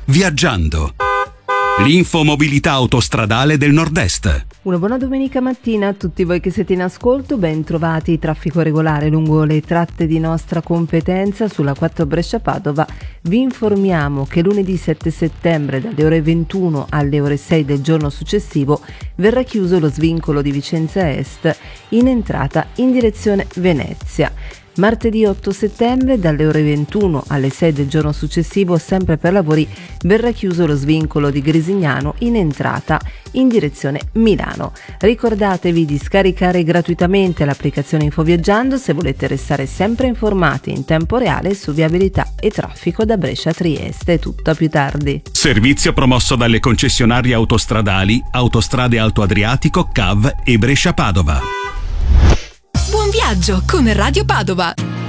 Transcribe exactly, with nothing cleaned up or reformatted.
Viaggiando. L'infomobilità autostradale del Nord-Est. Una buona domenica mattina a tutti voi che siete in ascolto, ben trovati. Traffico regolare lungo le tratte di nostra competenza sulla quattro Brescia-Padova. Vi informiamo che lunedì sette settembre dalle ore ventuno alle ore sei del giorno successivo verrà chiuso lo svincolo di Vicenza Est in entrata in direzione Venezia. Martedì otto settembre dalle ore ventuno alle sei del giorno successivo, sempre per lavori, verrà chiuso lo svincolo di Grisignano in entrata in direzione Milano. Ricordatevi di scaricare gratuitamente l'applicazione Infoviaggiando se volete restare sempre informati in tempo reale su viabilità e traffico da Brescia a Trieste. Tutto a più tardi. Servizio promosso dalle concessionarie autostradali Autostrade Alto Adriatico, C A V e Brescia Padova. Buon viaggio con Radio Padova.